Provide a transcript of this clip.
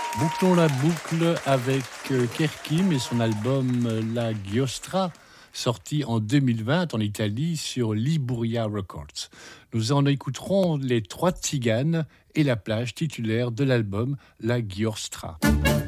Bouclons la boucle avec Kerkim et son album La Giostra, sorti en 2020 en Italie sur Liburia Records. Nous en écouterons les trois tziganes et la plage titulaire de l'album La Giostra.